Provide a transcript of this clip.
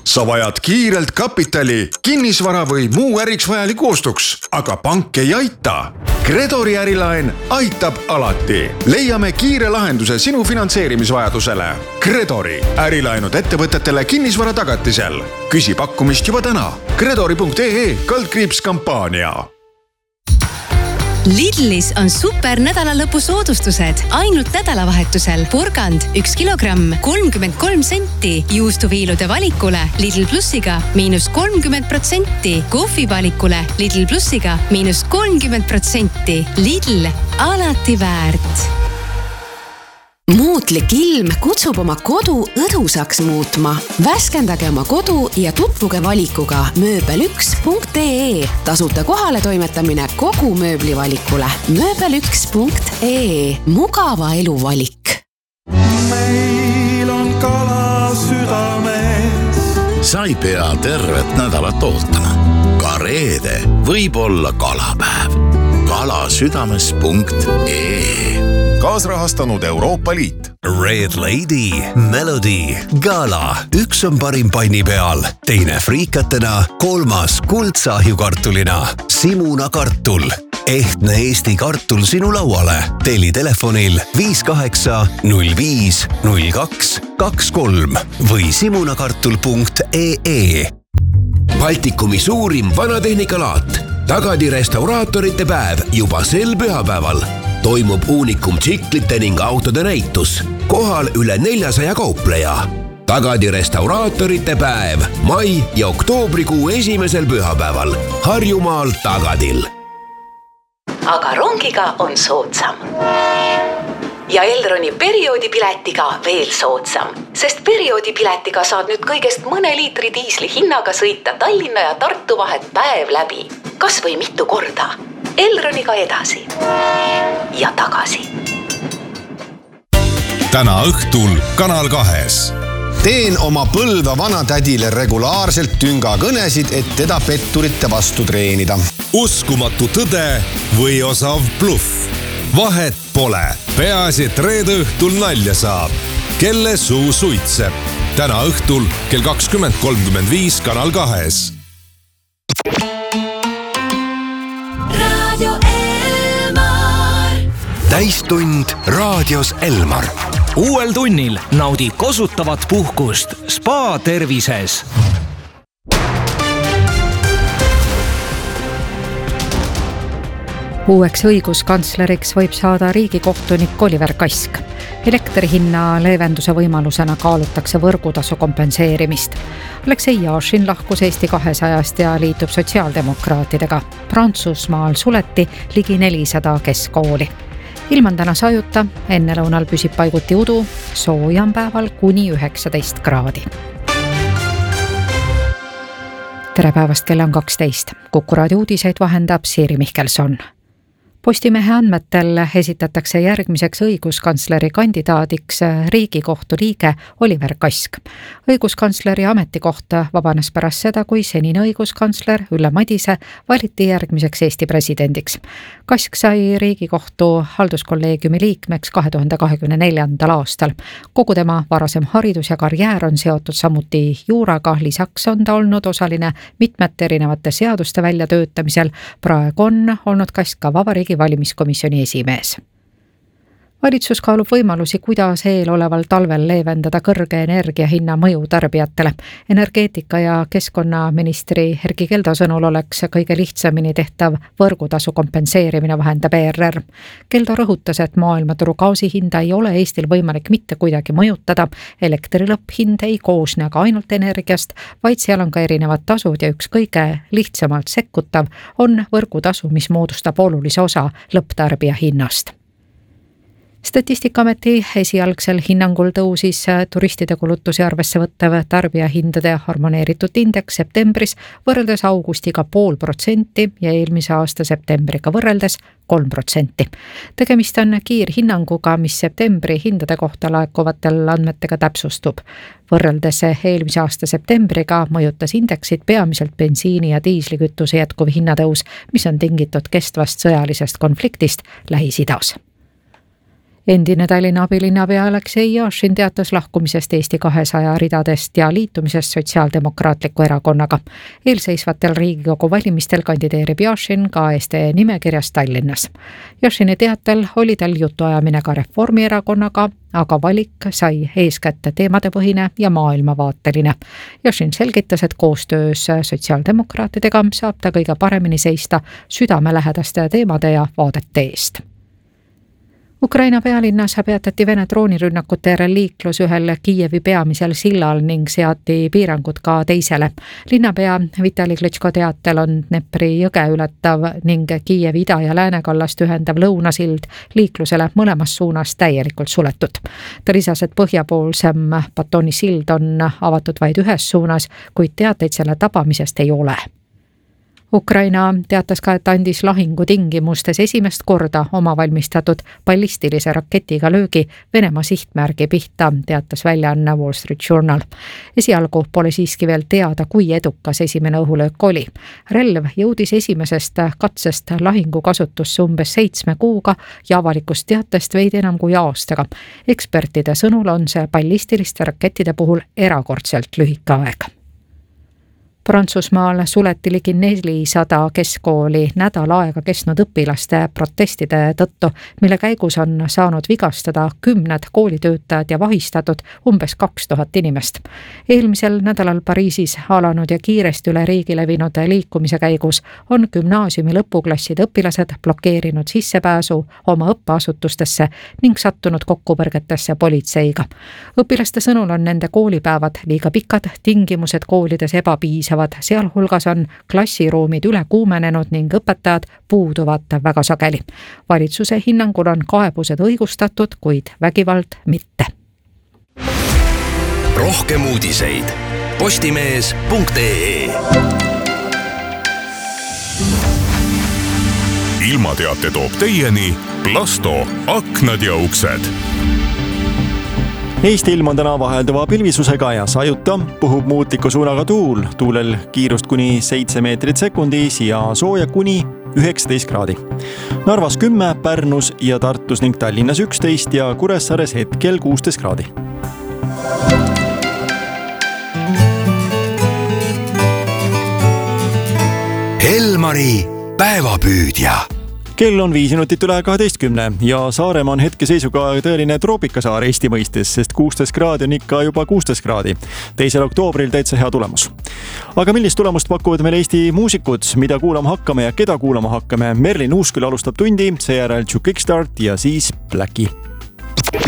Sa vajad kiirelt kapitali, kinnisvara või muu äriks vajaliku ostuks, aga pank ei aita. Gredori ärilaen aitab alati. Leiame kiire lahenduse sinu finantseerimisvajadusele. Gredori ärilaenud ettevõtetele kinnisvara tagatisel. Küsi pakkumist juba täna. Gredori.ee/kampaania. Lidlis on super nädalalõpu soodustused. Ainult nädalavahetusel porgand 1 kilogramm 33 senti, juustuviilude valikule Lidl Plussiga -30%, kohvi valikule Lidl Plussiga -30%. Lidl, alati väärt. Muutlik ilm kutsub oma kodu õdusaks muutma. Värskendage oma kodu ja tutvuge valikuga mööbel1.ee. Tasuta kohale toimetamine kogu mööblivalikule. mööbel1.ee. Mugava elu valik. Meil on kala südames. Sa ei pea tervet nädalat ootama. Ka reede võib olla kalapäev. kalasüdames.ee. Kaasrahastanud Euroopa Liit. Red Lady, Melody, Gala. Üks on parim panni peal, teine friikatena, kolmas kuldsahjukartulina. Simuna kartul. Ehtne Eesti kartul sinu lauale. Teli telefonil 58050223 või simunakartul.ee. Baltikumi suurim vanatehnikalaat. Tagadi restauraatorite päev juba sel pühapäeval. Toimub uunikum tsiklite ning autode näitus. Kohal üle 400 kaupleja. Tagadi restauraatorite päev mai ja oktoobrikuu esimesel pühapäeval. Harjumaal Tagadil. Aga rongiga on soodsam. Ja Elroni perioodipiletiga veel soodsam, sest perioodipiletiga saad nüüd kõigest mõne liitri diisli hinnaga sõita Tallinna ja Tartu vahet päev läbi. Kas või mitu korda. Elroniga edasi ja tagasi. Täna õhtul Kanal 2. Teen oma Põlva vanatädile regulaarselt tüngakõnesid, et teda petturite vastu treenida. Uskumatu tõde või osav bluff. Vahet pole. Peaasi, et reede õhtul nalja saab. Kelle suu suitseb. Täna õhtul kell 20.35 Kanal 2. Radio Elmar. Täistund raadios Elmar. Uuel tunnil naudi kosutavat puhkust Spa tervises. Uueks õiguskantsleriks võib saada riigikohtunik Oliver Kask. Elektrihinna leevenduse võimalusena kaalutakse võrgutasu kompenseerimist. Aleksei Jašin lahkus Eesti 200-st ja liitub sotsiaaldemokraatidega. Prantsusmaal suleti ligi 400 keskkooli. Ilm on täna sajuta, enne lõunal püsib paiguti udu, soojam päeval kuni 19 kraadi. Tere päevast, kella on 12. Kuku raadio uudiseid vahendab Siiri Mihkelson. Postimehe andmetel esitatakse järgmiseks õiguskantsleri kandidaadiks Riigikohtu liige Oliver Kask. Õiguskantsleri ametikohta vabanes pärast seda, kui senine õiguskantsler Ülle Madise valiti järgmiseks Eesti presidendiks. Kask sai Riigikohtu halduskolleegiumi liikmeks 2024. aastal. Kogu tema varasem haridus ja karjäär on seotud samuti juuraga, lisaks on ta olnud osaline mitmete erinevate seaduste väljatöötamisel. Praegu on olnud Kask ka Vabariigi valimiskomisjoni esimees. Valitsus kaalub võimalusi, kuidas eeloleval talvel leevendada kõrge energiahinna mõju tarbijatele. Energeetika- ja keskkonnaministri Erkki Keldo sõnul oleks kõige lihtsamini tehtav võrgutasu kompenseerimine, vahendab ERR. Keldo rõhutas, et maailmaturu gaasihinda ei ole Eestil võimalik mitte kuidagi mõjutada. Elektri lõpphind ei koosne aga ainult energiast, vaid seal on ka erinevad tasud ja üks kõige lihtsamalt sekkutav on võrgutasu, mis moodustab olulise osa lõpptarbija hinnast. Statistikaameti esialgsel hinnangul tõusis turistide kulutusi arvesse võttev tarbijahindade harmoneeritud indeks septembris võrreldes augustiga 0,5% ja eelmise aasta septembriga võrreldes 3%. Tegemist on kiirhinnanguga, mis septembri hindade kohta laekuvatel andmetega täpsustub. Võrreldes eelmise aasta septembriga mõjutas indeksit peamiselt bensiini ja diislikütuse jätkuv hinnatõus, mis on tingitud kestvast sõjalisest konfliktist Lähis-Idas. Endine Tallinna abilinnapea Aleksei Jašin teatas lahkumisest Eesti 200 ridadest ja liitumisest Sotsiaaldemokraatliku erakonnaga. Eelseisvatel Riigikogu valimistel kandideerib Jašin ka SD nimekirjas Tallinnas. Jašini teatel oli tal jutuajamine ka Reformierakonnaga, aga valik sai eeskätt teemadepõhine ja maailmavaateline. Jašin selgitas, et koostöös sotsiaaldemokraatidega saab ta kõige paremini seista südamelähedaste teemade ja vaadete eest. Ukraina pealinnas peatati Vene droonirünnakute järel liiklus ühel Kiievi peamisel sillal ning seati piirangud ka teisele. Linnapea Vitali Klitschko teatel on Dnepri jõge ületav ning Kiievi ida- ja läänekallast ühendav lõunasild liiklusele mõlemas suunas täielikult suletud. Ta lisas, et põhjapoolsem Batoni sild on avatud vaid ühes suunas, kuid teateid selle tabamisest ei ole. Ukraina teatas ka, et andis lahingutingimustes esimest korda oma valmistatud ballistilise raketiga löögi Venemaa sihtmärgi pihta, teatas väljaanne Wall Street Journal. Esialgu pole siiski veel teada, kui edukas esimene õhulöök oli. Relv jõudis esimesest katsest lahingu kasutusse umbes 7 kuuga ja avalikust teatest veidi enam kui aastaga. Ekspertide sõnul on see ballistiliste rakettide puhul erakordselt lühike aeg. Prantsusmaal suleti ligi 400 keskkooli nädal aega kestnud õpilaste protestide tõttu, mille käigus on saanud vigastada 10 koolitöötajad ja vahistatud umbes 2000 inimest. Eelmisel nädalal Pariisis alanud ja kiiresti üle riigi levinud liikumise käigus on gümnaasiumi lõpuklasside õpilased blokeerinud sissepääsu oma õppeasutustesse ning sattunud kokkupõrgetesse politseiga. Õpilaste sõnul on nende koolipäevad liiga pikad, tingimused koolides ebapiisavad, sealhulgas on klassiruumid üle kuumenenud ning õpetajad puuduvad väga sageli. Valitsuse hinnangul on kaebused õigustatud, kuid vägivald mitte. Rohkem uudiseid postimees.ee. Ilmateate toob teieni Plasto aknad ja uksed. Eesti ilm on täna vahelduva pilvisusega ja sajuta, puhub muutliku suunaga tuul, tuulel kiirust kuni 7 meetrit sekundis ja sooja kuni 19 kraadi. Narvas 10, Pärnus ja Tartus ning Tallinnas 11 ja Kuressaares hetkel 16 kraadi. Elmari päevapüüdja. Kell on 5 minutit üle 12 ja Saaremaa on hetkeseisuga tõeline troopikasaar Eesti mõistes, sest 16 kraadi on ikka juba 16 kraadi. 2. oktoobril täitsa hea tulemus. Aga millist tulemust pakuvad meil Eesti muusikud, mida kuulama hakkame ja keda kuulama hakkame? Merlin Uusküla alustab tundi, seejärel Kickstart ja siis Blacki.